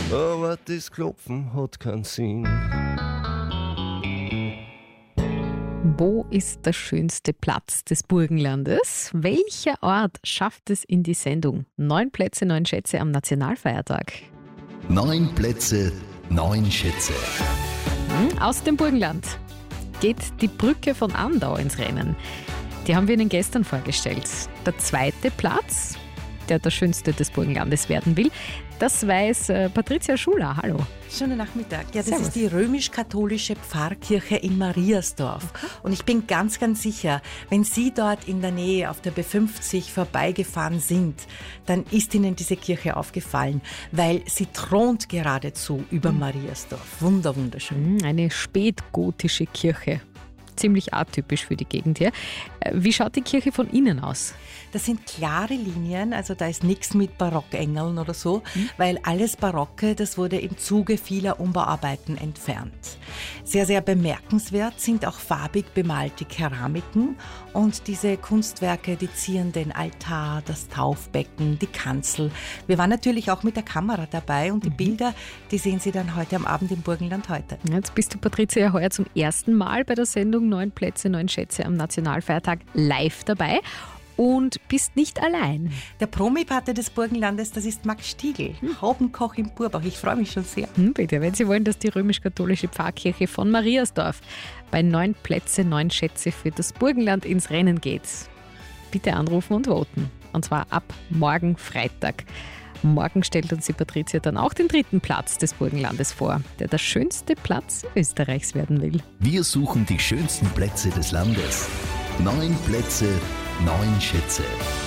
aber das Klopfen hat keinen Sinn. Wo ist der schönste Platz des Burgenlandes? Welcher Ort schafft es in die Sendung? 9 Plätze, 9 Schätze am Nationalfeiertag. 9 Plätze, 9 Schätze. Aus dem Burgenland geht die Brücke von Andau ins Rennen. Die haben wir Ihnen gestern vorgestellt. Der zweite Platz, der schönste des Burgenlandes werden will, das weiß Patricia Schuler. Hallo. Schönen Nachmittag. Ja, das Servus. ist die römisch-katholische Pfarrkirche in Mariasdorf. Und ich bin ganz, ganz sicher, wenn Sie dort in der Nähe auf der B50 vorbeigefahren sind, dann ist Ihnen diese Kirche aufgefallen, weil sie thront geradezu über Mariasdorf. Wunderschön. Eine spätgotische Kirche. Ziemlich atypisch für die Gegend hier. Wie schaut die Kirche von innen aus? Das sind klare Linien, also da ist nichts mit Barockengeln oder so, weil alles Barocke, das wurde im Zuge vieler Umbauarbeiten entfernt. Sehr, sehr bemerkenswert sind auch farbig bemalte Keramiken und diese Kunstwerke, die zieren den Altar, das Taufbecken, die Kanzel. Wir waren natürlich auch mit der Kamera dabei und die Bilder, die sehen Sie dann heute am Abend im Burgenland heute. Jetzt bist du, Patricia, ja heuer zum ersten Mal bei der Sendung 9 Plätze, 9 Schätze am Nationalfeiertag live dabei und bist nicht allein. Der Promi-Pate des Burgenlandes, das ist Max Stiegl, Haubenkoch im Burbach. Ich freue mich schon sehr. Bitte, wenn Sie wollen, dass die römisch-katholische Pfarrkirche von Mariasdorf bei 9 Plätze, 9 Schätze für das Burgenland ins Rennen geht, bitte anrufen und voten. Und zwar ab morgen Freitag. Morgen stellt uns die Patricia dann auch den dritten Platz des Burgenlandes vor, der schönste Platz Österreichs werden will. Wir suchen die schönsten Plätze des Landes. 9 Plätze, 9 Schätze.